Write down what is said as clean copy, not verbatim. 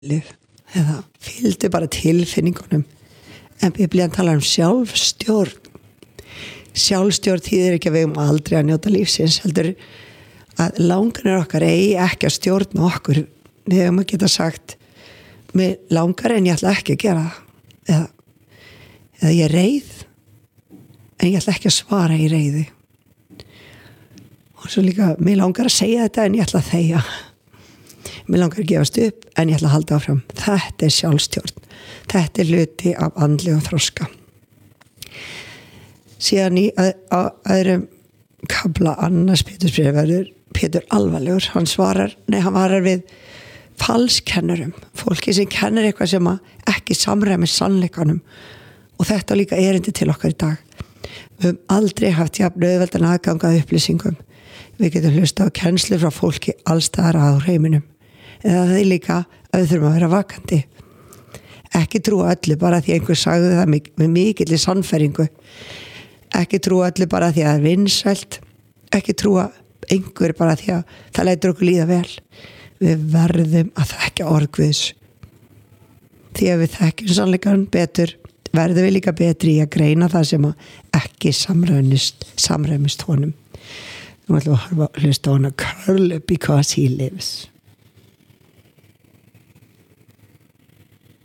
eða fylgdu bara tilfinningunum. En Biblían talar sjálfstjórn. Sjálfstjórn þýðir ekki að við aldrei að njóta lífsins, heldur að langanir okkar eigi ekki að stjórna okkur. Við höfum að geta sagt, mér langar en ég ætla ekki að gera það. Eða ég er reið, en ég ætla ekki að svara í reiði. Og svo líka, mér langar að segja þetta en ég ætla að þegja. Mér langar að gefast upp en ég ætla að halda áfram. Þetta er sjálfstjórn. Þetta er hluti af andlegum þroska. Síðan í öðrum kafla annars Pétursbréfi verður Pétur alvarlegur. Hann varar við falskennurum. Fólki sem kennir eitthvað sem ekki samræmir sannleikanum. Og þetta líka erindi til okkar í dag. Við höfum aldrei haft jafn auðveldan aðgang að upplýsingum. Við getum hlustað á kennslu frá fólki allstaðar á heiminum. Eða það er líka að við þurfum að vera vakandi. Ekki trúa öllu bara því einhver sagði það með mikilli sannfæringu. Ekki trúa öllu bara því að það er vinsælt. Ekki trúa einhver bara því að það lætur okkur líða vel. Við verðum að þekkja orð Guðs. Því að við þekkjum sannleikann betur, verðum við líka betri í að greina það sem ekki samræmist honum. Nú ætlum við að hlusta á hana Curl Because He Lives.